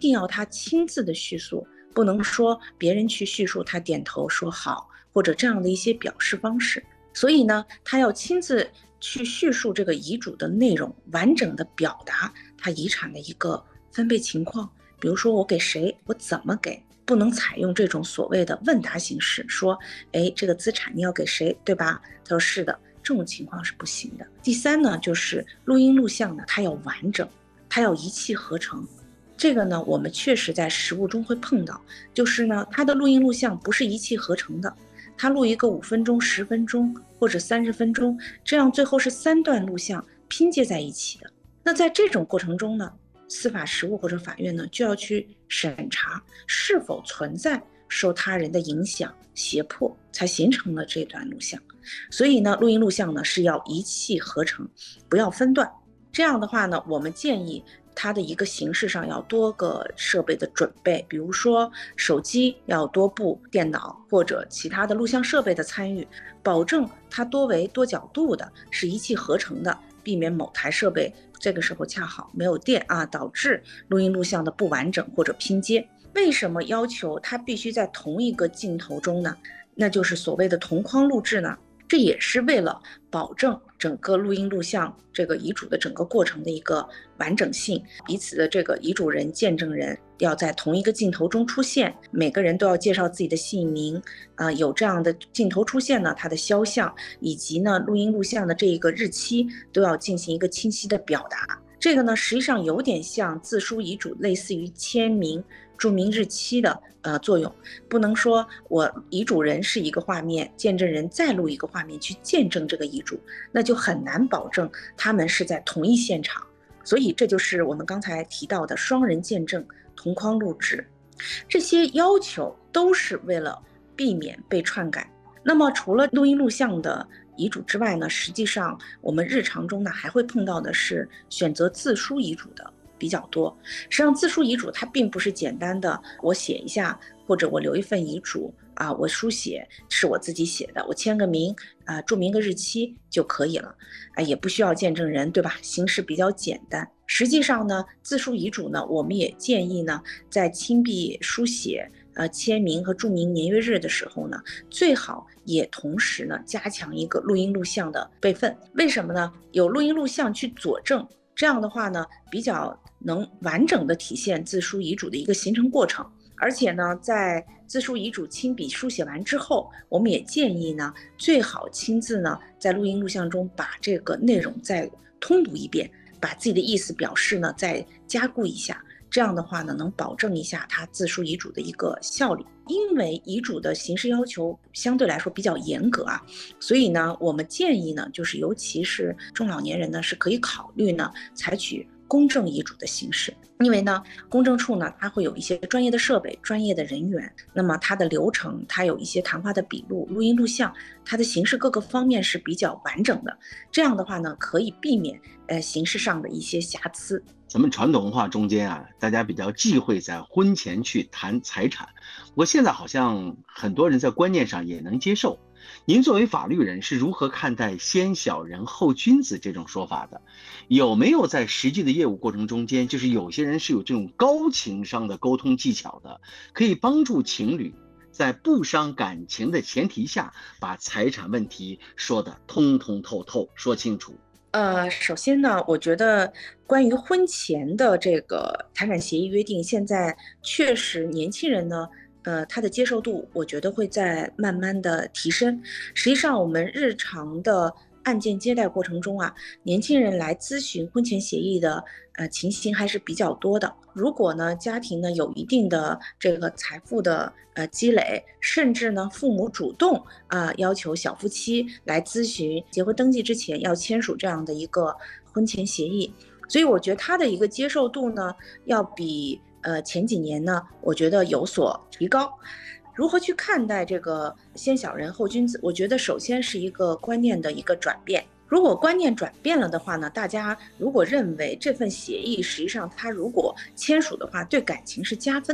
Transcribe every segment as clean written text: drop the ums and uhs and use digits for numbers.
定要他亲自的叙述，不能说别人去叙述他点头说好，或者这样的一些表示方式。所以呢，他要亲自去叙述这个遗嘱的内容，完整的表达他遗产的一个分配情况。比如说我给谁，我怎么给，不能采用这种所谓的问答形式，说这个资产你要给谁，对吧？他说是的，这种情况是不行的。第三呢，就是录音录像呢，它要完整，它要一气呵成。这个呢，我们确实在实务中会碰到，就是呢，它的录音录像不是一气呵成的，它录一个5分钟、10分钟或者30分钟，这样最后是3段录像拼接在一起的。那在这种过程中呢，司法实务或者法院呢，就要去审查是否存在受他人的影响、胁迫，才形成了这段录像。所以呢，录音录像呢是要一气呵成，不要分段。这样的话呢，我们建议它的一个形式上要多个设备的准备，比如说手机要多部，电脑或者其他的录像设备的参与，保证它多维多角度的，是一气呵成的，避免某台设备这个时候恰好没有电导致录音录像的不完整或者拼接。为什么要求它必须在同一个镜头中呢？那就是所谓的同框录制呢，这也是为了保证整个录音录像这个遗嘱的整个过程的一个完整性，彼此的这个遗嘱人、见证人要在同一个镜头中出现，每个人都要介绍自己的姓名，有这样的镜头出现呢，它的肖像以及呢录音录像的这一个日期都要进行一个清晰的表达。这个呢，实际上有点像自书遗嘱，类似于签名注明日期的作用，不能说我遗嘱人是一个画面，见证人再录一个画面去见证这个遗嘱，那就很难保证他们是在同一现场。所以这就是我们刚才提到的双人见证、同框录制，这些要求都是为了避免被篡改。那么除了录音录像的遗嘱之外呢，实际上我们日常中呢还会碰到的是选择自书遗嘱的比较多。实际上自书遗嘱它并不是简单的我写一下，或者我留一份遗嘱我书写是我自己写的，我签个名注明个日期就可以了也不需要见证人，对吧？形式比较简单。实际上呢，自书遗嘱呢，我们也建议呢，在亲笔书写签名和注明年月日的时候呢，最好也同时呢加强一个录音录像的备份。为什么呢？有录音录像去佐证，这样的话呢，比较能完整的体现自书遗嘱的一个形成过程。而且呢，在自书遗嘱亲笔书写完之后，我们也建议呢，最好亲自呢在录音录像中把这个内容再通读一遍，把自己的意思表示呢再加固一下。这样的话呢，能保证一下他自书遗嘱的一个效率。因为遗嘱的形式要求相对来说比较严格所以呢，我们建议呢，就是尤其是中老年人呢，是可以考虑呢，采取公证遗嘱的形式。因为呢，公证处呢，它会有一些专业的设备、专业的人员，那么它的流程，它有一些谈话的笔录、录音录像，它的形式各个方面是比较完整的。这样的话呢，可以避免形式上的一些瑕疵。 咱们传统文化中间大家比较忌讳在婚前去谈财产，不过现在好像很多人在观念上也能接受。您作为法律人是如何看待先小人后君子这种说法的？有没有在实际的业务过程中间，就是有些人是有这种高情商的沟通技巧的，可以帮助情侣在不伤感情的前提下，把财产问题说得通通透透，说清楚？ 首先呢，我觉得关于婚前的这个财产协议约定，现在确实年轻人呢，他的接受度，我觉得会在慢慢的提升。实际上，我们日常的案件接待过程中年轻人来咨询婚前协议的情形还是比较多的。如果呢家庭呢有一定的这个财富的积累，甚至呢父母主动要求小夫妻来咨询结婚登记之前要签署这样的一个婚前协议，所以我觉得他的一个接受度呢要比前几年呢我觉得有所提高。如何去看待这个先小人后君子？我觉得首先是一个观念的一个转变。如果观念转变了的话呢，大家如果认为这份协议实际上它如果签署的话对感情是加分的，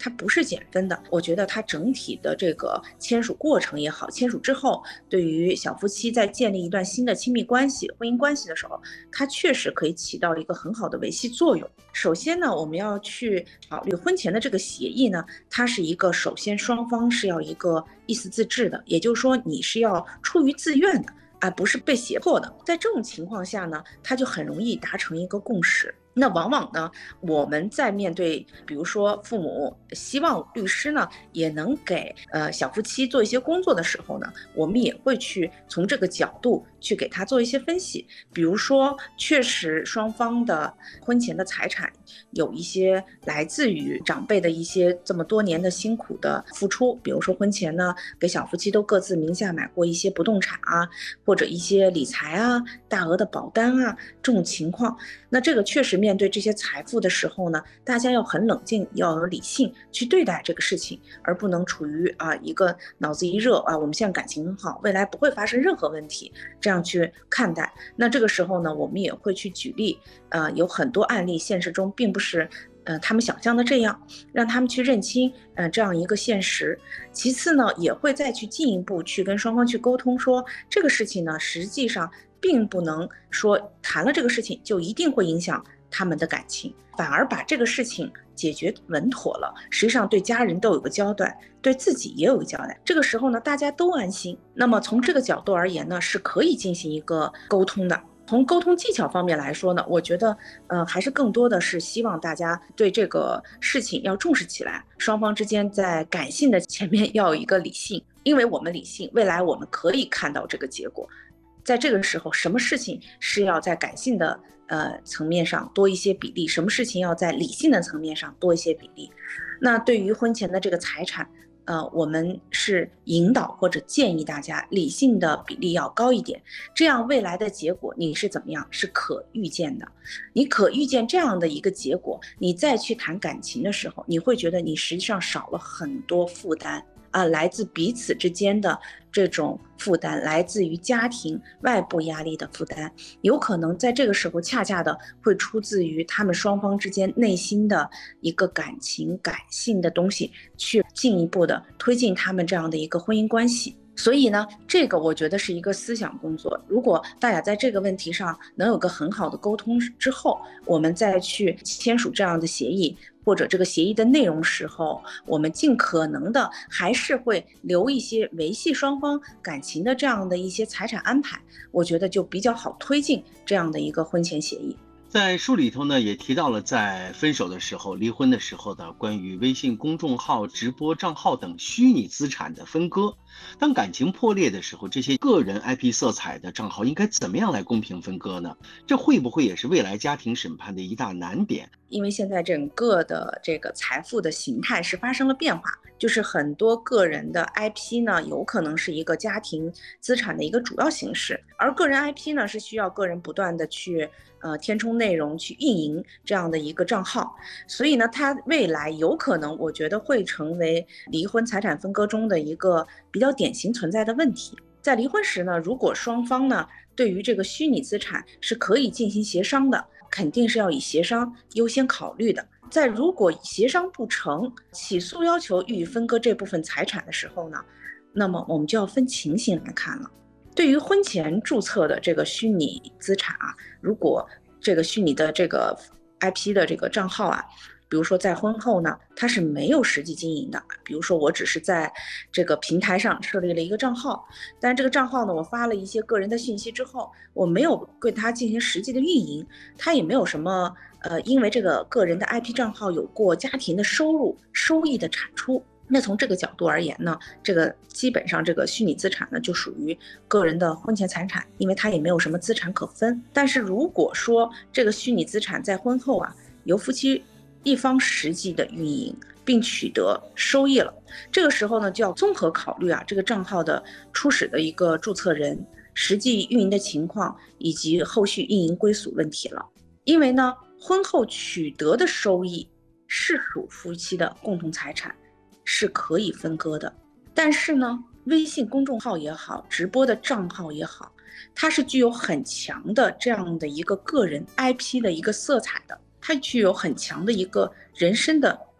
它不是减分的。我觉得它整体的这个签署过程也好，签署之后，对于小夫妻在建立一段新的亲密关系、婚姻关系的时候，它确实可以起到一个很好的维系作用。首先呢，我们要去考虑婚前的这个协议呢，它是一个首先双方是要一个意思自治的，也就是说你是要出于自愿的，而不是被胁迫的。在这种情况下呢，它就很容易达成一个共识。那往往呢，我们在面对比如说父母希望律师呢也能给小夫妻做一些工作的时候呢，我们也会去从这个角度去给他做一些分析。比如说确实双方的婚前的财产有一些来自于长辈的一些这么多年的辛苦的付出，比如说婚前呢给小夫妻都各自名下买过一些不动产啊，或者一些理财啊、大额的保单啊，这种情况，那这个确实面对这些财富的时候呢，大家要很冷静，要有理性去对待这个事情，而不能处于一个脑子一热我们现在感情很好，未来不会发生任何问题，这样去看待。那这个时候呢，我们也会去举例，有很多案例现实中并不是他们想象的这样，让他们去认清这样一个现实。其次呢，也会再去进一步去跟双方去沟通，说这个事情呢，实际上并不能说谈了这个事情就一定会影响他们的感情，反而把这个事情解决稳妥了，实际上对家人都有个交代，对自己也有个交代。这个时候呢，大家都安心。那么从这个角度而言呢，是可以进行一个沟通的。从沟通技巧方面来说呢，我觉得还是更多的是希望大家对这个事情要重视起来，双方之间在感性的前面要有一个理性，因为我们理性，未来我们可以看到这个结果。在这个时候，什么事情是要在感性的层面上多一些比例，什么事情要在理性的层面上多一些比例。那对于婚前的这个财产，我们是引导或者建议大家理性的比例要高一点，这样未来的结果你是怎么样是可预见的。你可预见这样的一个结果，你再去谈感情的时候，你会觉得你实际上少了很多负担来自彼此之间的这种负担，来自于家庭外部压力的负担，有可能在这个时候恰恰的会出自于他们双方之间内心的一个感情感性的东西，去进一步的推进他们这样的一个婚姻关系。所以呢，这个我觉得是一个思想工作。如果大家在这个问题上能有个很好的沟通之后，我们再去签署这样的协议，或者这个协议的内容时候，我们尽可能的还是会留一些维系双方感情的这样的一些财产安排，我觉得就比较好推进这样的一个婚前协议。 在书里头呢，也提到了在分手的时候、离婚的时候的关于微信公众号、直播账号等虚拟资产的分割。当感情破裂的时候，这些个人 IP 色彩的账号应该怎么样来公平分割呢？这会不会也是未来家庭审判的一大难点？ 因为现在整个的这个财富的形态是发生了变化，就是很多个人的 IP 呢，有可能是一个家庭资产的一个主要形式，而个人 IP 呢，是需要个人不断的去填充内容去运营这样的一个账号，所以呢，它未来有可能我觉得会成为离婚财产分割中的一个比较典型存在的问题。在离婚时呢，如果双方呢对于这个虚拟资产是可以进行协商的，肯定是要以协商优先考虑的。在如果协商不成，起诉要求予以分割这部分财产的时候呢，那么我们就要分情形来看了。对于婚前注册的这个虚拟资产如果这个虚拟的这个 IP 的这个账号比如说在婚后呢，它是没有实际经营的。比如说我只是在这个平台上设立了一个账号，但是这个账号呢，我发了一些个人的信息之后，我没有对它进行实际的运营，它也没有什么因为这个个人的 IP 账号有过家庭的收益的产出。那从这个角度而言呢，这个基本上这个虚拟资产呢就属于个人的婚前财产，因为它也没有什么资产可分。但是如果说这个虚拟资产在婚后由夫妻一方实际的运营并取得收益了，这个时候呢就要综合考虑这个账号的初始的一个注册人、实际运营的情况以及后续运营归属问题了。因为呢，婚后取得的收益是属夫妻的共同财产，是可以分割的。但是呢，微信公众号也好，直播的账号也好，它是具有很强的这样的一个个人 IP 的一个色彩的，它具有很强的一个人身的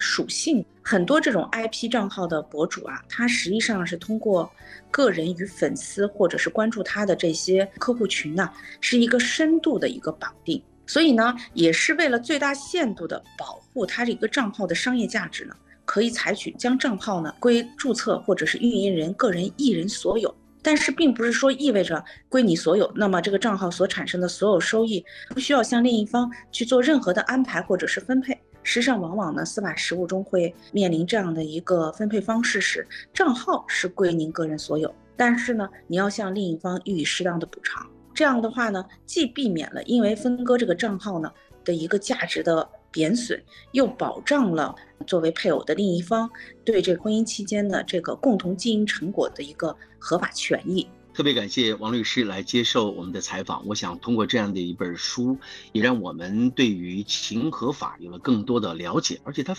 属性。很多这种 IP 账号的博主啊，他实际上是通过个人与粉丝或者是关注他的这些客户群呢，是一个深度的一个绑定。所以呢，也是为了最大限度的保护他这个账号的商业价值呢，可以采取将账号呢归注册或者是运营人个人一人所有。但是并不是说意味着归你所有，那么这个账号所产生的所有收益不需要向另一方去做任何的安排或者是分配。实际上往往呢，司法实务中会面临这样的一个分配方式是，账号是归您个人所有，但是呢，你要向另一方予以适当的补偿。这样的话呢，既避免了因为分割这个账号呢的一个价值的贬损，又保障了作为配偶的另一方对这婚姻期间的这个共同经营成果的一个合法权益。 特别感谢王律师来接受我们的采访。我想通过这样的一本书，也让我们对于情和法有了更多的了解，而且它